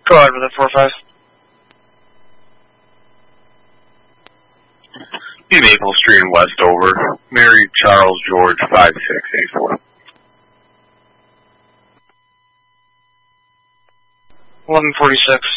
Go ahead with it, 4-5. Be Maple Street in Westover. Mary Charles George 5684. 1146.